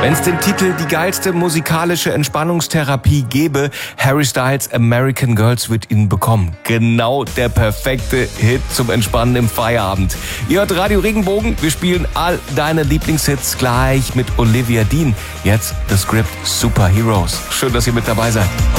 Wenn es den Titel Die geilste musikalische Entspannungstherapie gäbe, Harry Styles American Girls wird ihn bekommen. Genau der perfekte Hit zum Entspannen im Feierabend. Ihr hört Radio Regenbogen, wir spielen all deine Lieblingshits gleich mit Olivia Dean. Jetzt The Script Superheroes. Schön, dass ihr mit dabei seid.